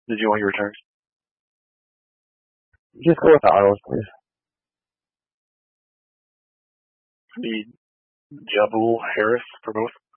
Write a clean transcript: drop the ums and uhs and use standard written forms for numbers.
Did you want your returns? Just go with the autos, please. Need Jabul Harris for both.